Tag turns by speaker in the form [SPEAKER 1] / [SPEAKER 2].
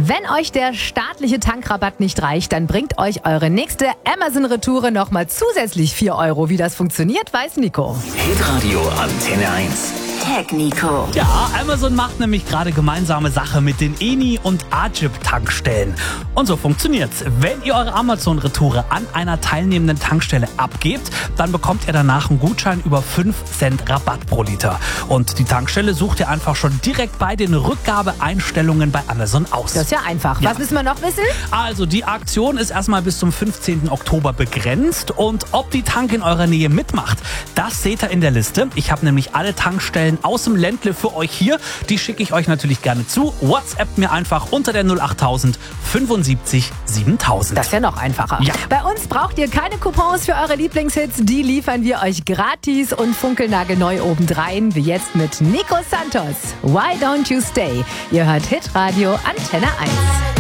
[SPEAKER 1] Wenn euch der staatliche Tankrabatt nicht reicht, dann bringt euch eure nächste Amazon-Retoure nochmal zusätzlich 4 Euro. Wie das funktioniert, weiß Nico.
[SPEAKER 2] Hitradio Antenne 1.
[SPEAKER 3] Tag Nico.
[SPEAKER 4] Ja, Amazon macht nämlich gerade gemeinsame Sache mit den Eni- und Agip-Tankstellen. Und so funktioniert's. Wenn ihr eure Amazon-Retoure an einer teilnehmenden Tankstelle abgebt, dann bekommt ihr danach einen Gutschein über 5 Cent Rabatt pro Liter. Und die Tankstelle sucht ihr einfach schon direkt bei den Rückgabeeinstellungen bei Amazon aus.
[SPEAKER 1] Das ist ja einfach.
[SPEAKER 4] Ja.
[SPEAKER 1] Was müssen wir noch wissen?
[SPEAKER 4] Also die Aktion ist erstmal bis zum 15. Oktober begrenzt und ob die Tank in eurer Nähe mitmacht, das seht ihr in der Liste. Ich habe nämlich alle Tankstellen aus dem Ländle für euch hier. Die schicke ich euch natürlich gerne zu. WhatsApp mir einfach unter der 08000 75 7000.
[SPEAKER 1] Das ist ja noch einfacher.
[SPEAKER 4] Ja.
[SPEAKER 1] Bei uns braucht ihr keine Coupons für eure Lieblingshits. Die liefern wir euch gratis und funkelnagelneu obendrein, wie jetzt mit Nico Santos. Why Don't You Stay? Ihr hört Hitradio Antenne 1.